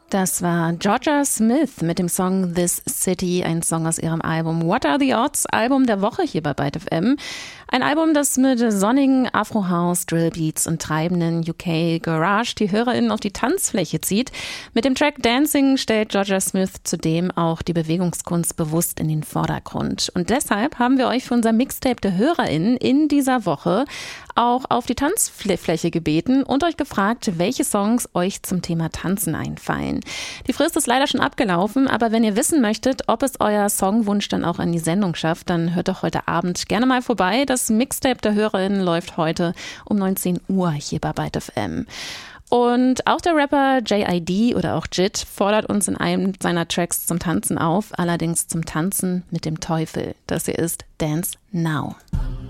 Das war Georgia Smith mit dem Song This City, ein Song aus ihrem Album What Are the Odds, Album der Woche hier bei Byte FM. Ein Album, das mit sonnigen Afro-House, Drillbeats und treibenden UK Garage die HörerInnen auf die Tanzfläche zieht. Mit dem Track Dancing stellt Georgia Smith zudem auch die Bewegungskunst bewusst in den Vordergrund. Und deshalb haben wir euch für unser Mixtape der HörerInnen in dieser Woche auch auf die Tanzfläche gebeten und euch gefragt, welche Songs euch zum Thema Tanzen einfallen. Die Frist ist leider schon abgelaufen, aber wenn ihr wissen möchtet, ob es euer Songwunsch dann auch in die Sendung schafft, dann hört doch heute Abend gerne mal vorbei. Das Mixtape der HörerInnen läuft heute um 19 Uhr hier bei Byte FM. Und auch der Rapper JID oder auch JIT fordert uns in einem seiner Tracks zum Tanzen auf, allerdings zum Tanzen mit dem Teufel. Das hier ist Dance Now.